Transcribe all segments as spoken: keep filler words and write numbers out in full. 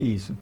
Isso.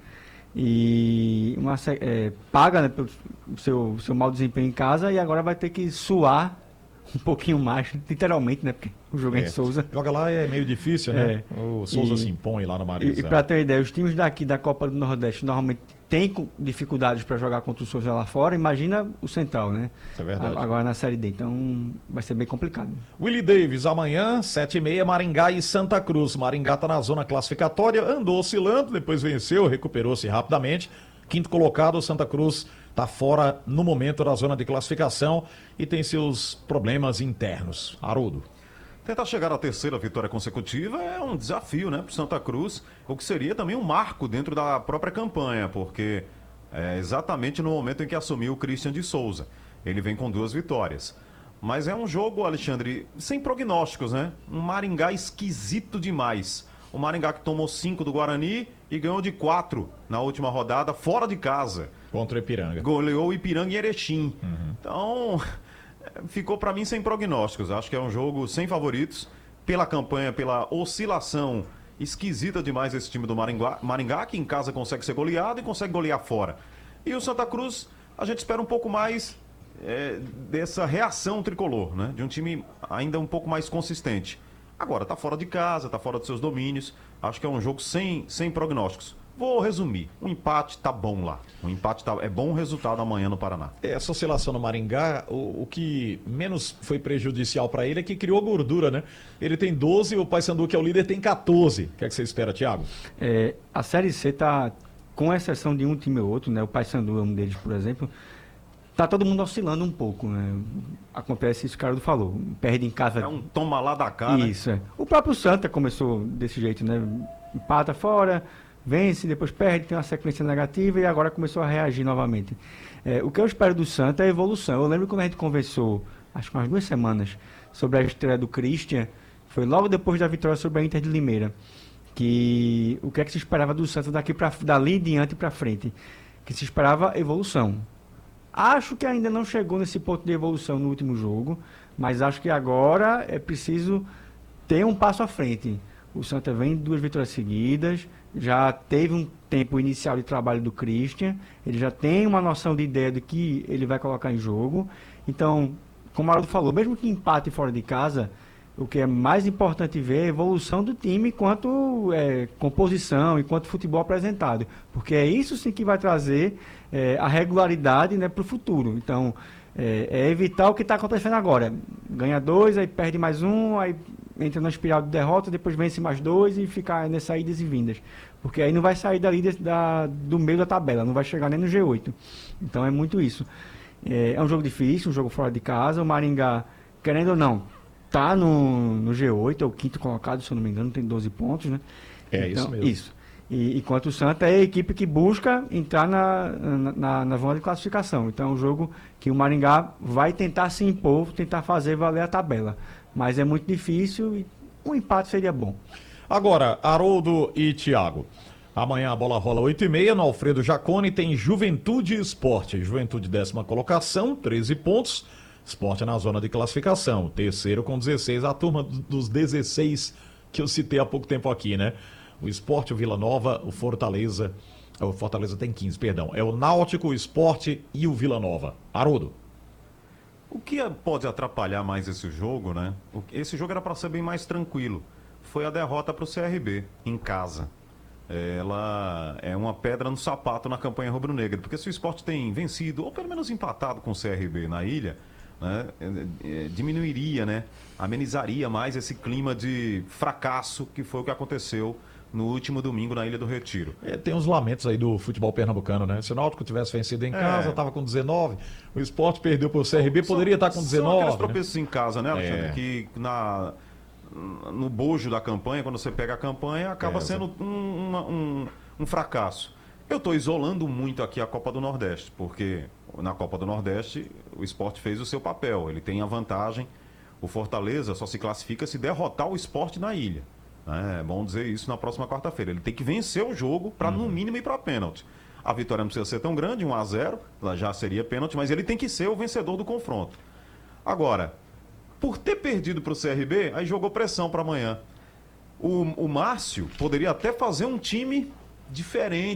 E uma, se- é, paga, né, pelo seu, seu mau desempenho em casa e agora vai ter que suar um pouquinho mais, literalmente, né? Porque o jogo é em É. Souza. Joga lá é meio difícil, né? É. O Souza se E, impõe lá no e, e Marizão. para ter ideia, os times daqui da Copa do Nordeste normalmente têm co- dificuldades para jogar contra o Souza lá fora. Imagina o Central, né? Isso é verdade. A- Agora na Série D. Então vai ser bem complicado. Willie Davis, amanhã, sete e meia, Maringá e Santa Cruz. Maringá está na zona classificatória, andou oscilando, depois venceu, recuperou-se rapidamente. Quinto colocado, Santa Cruz está fora no momento da zona de classificação e tem seus problemas internos. Haroldo. Tentar chegar à terceira vitória consecutiva é um desafio, né, para o Santa Cruz, o que seria também um marco dentro da própria campanha, porque é exatamente no momento em que assumiu o Christian de Souza. Ele vem com duas vitórias. Mas é um jogo, Alexandre, sem prognósticos, né? Um Maringá esquisito demais. O Maringá que tomou cinco do Guarani e ganhou de quatro na última rodada, fora de casa. Contra o Ipiranga. Goleou o Ipiranga e Erechim. Uhum. Então, ficou para mim sem prognósticos. Acho que é um jogo sem favoritos, pela campanha, pela oscilação esquisita demais esse time do Maringá, Maringá, que em casa consegue ser goleado e consegue golear fora. E o Santa Cruz, a gente espera um pouco mais é, dessa reação tricolor, né? De um time ainda um pouco mais consistente. Agora, tá fora de casa, tá fora dos seus domínios. Acho que é um jogo sem, sem prognósticos. Vou resumir. Um empate tá bom lá. Um empate tá, é bom resultado amanhã no Paraná. Essa oscilação no Maringá, o, o que menos foi prejudicial para ele é que criou gordura, né? Ele tem doze, o Paysandu, que é o líder, tem catorze. O que é que você espera, Thiago? É, a Série C tá, com exceção de um time ou outro, né? O Paysandu é um deles, por exemplo. Tá todo mundo oscilando um pouco, né? Acontece isso que o Carlos falou. Perde em casa. É um toma lá da cá, né? Isso, é. O próprio Santa começou desse jeito, né? Empata fora, vence, depois perde, tem uma sequência negativa e agora começou a reagir novamente. É, o que eu espero do Santa é a evolução. Eu lembro quando a gente conversou, acho que umas duas semanas, sobre a estreia do Christian, foi logo depois da vitória sobre a Inter de Limeira, que o que é que se esperava do Santa daqui pra, dali em diante para frente? Que se esperava evolução. Acho que ainda não chegou nesse ponto de evolução no último jogo, mas acho que agora é preciso ter um passo à frente. O Santa vem de duas vitórias seguidas, já teve um tempo inicial de trabalho do Christian, ele já tem uma noção de ideia do que ele vai colocar em jogo. Então, como o Haroldo falou, mesmo que empate fora de casa, o que é mais importante ver é a evolução do time enquanto é, composição, enquanto futebol apresentado. Porque é isso sim que vai trazer é, a regularidade, né, para o futuro. Então, é, é evitar o que está acontecendo agora. Ganha dois, aí perde mais um, aí entra na espiral de derrota, depois vence mais dois e fica nessas idas e vindas. Porque aí não vai sair dali de, da, do meio da tabela, não vai chegar nem no G oito. Então é muito isso. É, é um jogo difícil, um jogo fora de casa. O Maringá, querendo ou não, tá no, no G oito, é o quinto colocado, se eu não me engano, tem doze pontos, né? É Então, isso mesmo. Isso. E, enquanto o Santa é a equipe que busca entrar na, na, na, na zona de classificação. Então é um jogo que o Maringá vai tentar se impor, tentar fazer valer a tabela. Mas é muito difícil e um empate seria bom. Agora, Haroldo e Thiago. Amanhã a bola rola oito e meia no Alfredo Jaconi, tem Juventude e Esporte. Juventude décima colocação, treze pontos. Esporte na zona de classificação. Terceiro com dezesseis, a turma dos dezesseis que eu citei há pouco tempo aqui, né? O Esporte, o Vila Nova, o Fortaleza. O Fortaleza tem quinze, perdão. É o Náutico, o Esporte e o Vila Nova. Haroldo. O que pode atrapalhar mais esse jogo, né? O- Esse jogo era para ser bem mais tranquilo. Foi a derrota para o C R B, em casa. Ela é uma pedra no sapato na campanha rubro-negra, porque se o Sport tem vencido, ou pelo menos empatado com o C R B na ilha, né, é, é, diminuiria, né, amenizaria mais esse clima de fracasso que foi o que aconteceu no último domingo na Ilha do Retiro. É, tem uns lamentos aí do futebol pernambucano, né? Se o Náutico tivesse vencido em casa, É. estava com dezenove. O Sport perdeu para o C R B, poderia estar com São dezenove. aqueles né? tropeços em casa, né, Alexandre? É. Que na, no bojo da campanha, quando você pega a campanha, acaba É, sendo um, uma- um- um fracasso. Eu estou isolando muito aqui a Copa do Nordeste, porque na Copa do Nordeste o Sport fez o seu papel. Ele tem a vantagem. O Fortaleza só se classifica se derrotar o Sport na ilha. É bom dizer isso na próxima quarta-feira. Ele tem que vencer o jogo para, no mínimo, ir para pênalti. A vitória não precisa ser tão grande, um a zero, ela já seria pênalti, mas ele tem que ser o vencedor do confronto. Agora, por ter perdido para o C R B, aí jogou pressão para amanhã. O, o Márcio poderia até fazer um time diferente.